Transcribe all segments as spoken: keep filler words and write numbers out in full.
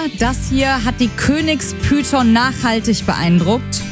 Das hier hat die Königspython nachhaltig beeindruckt.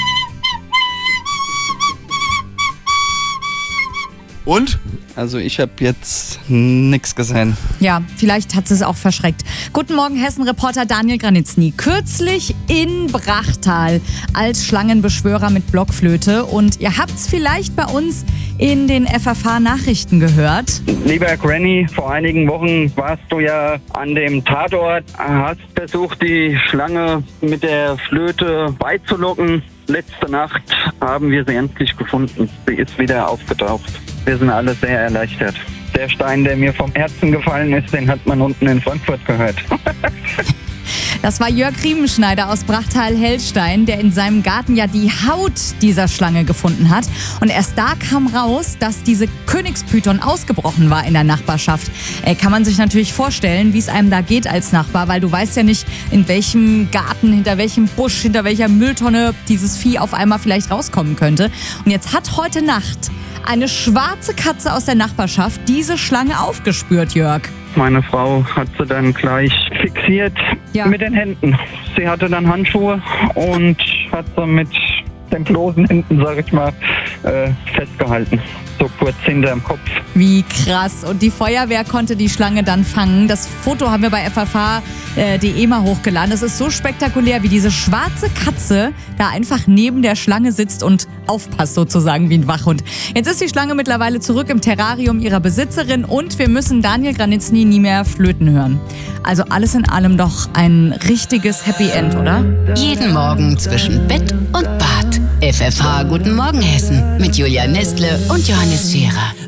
Und? Also ich habe jetzt nichts gesehen. Ja, vielleicht hat sie es auch verschreckt. Guten Morgen, Hessen-Reporter Daniel Granitzny. Kürzlich in Brachtal als Schlangenbeschwörer mit Blockflöte. Und ihr habt's vielleicht bei uns in den F F H-Nachrichten gehört. Lieber Granny, vor einigen Wochen warst du ja an dem Tatort, hast versucht, die Schlange mit der Flöte beizulocken. Letzte Nacht haben wir sie endlich gefunden. Sie ist wieder aufgetaucht. Wir sind alle sehr erleichtert. Der Stein, der mir vom Herzen gefallen ist, den hat man unten in Frankfurt gehört. Das war Jörg Riemenschneider aus Brachtal-Hellstein, der in seinem Garten ja die Haut dieser Schlange gefunden hat. Und erst da kam raus, dass diese Königspython ausgebrochen war in der Nachbarschaft. Äh, kann man sich natürlich vorstellen, wie es einem da geht als Nachbar, weil du weißt ja nicht, in welchem Garten, hinter welchem Busch, hinter welcher Mülltonne dieses Vieh auf einmal vielleicht rauskommen könnte. Und jetzt hat heute Nacht eine schwarze Katze aus der Nachbarschaft diese Schlange aufgespürt, Jörg. Meine Frau hat sie dann gleich fixiert Ja. mit den Händen. Sie hatte dann Handschuhe und hat sie mit den bloßen Händen, sag ich mal, äh, festgehalten. So kurz hinterm Kopf. Wie krass. Und die Feuerwehr konnte die Schlange dann fangen. Das Foto haben wir bei F F H punkt de mal hochgeladen. Es ist so spektakulär, wie diese schwarze Katze da einfach neben der Schlange sitzt und aufpasst sozusagen wie ein Wachhund. Jetzt ist die Schlange mittlerweile zurück im Terrarium ihrer Besitzerin und wir müssen Daniel Granitzny nie mehr flöten hören. Also alles in allem doch ein richtiges Happy End, oder? Jeden Morgen zwischen Bett und Bad. F F H Guten Morgen Hessen mit Julia Nestle und Johannes Scherer.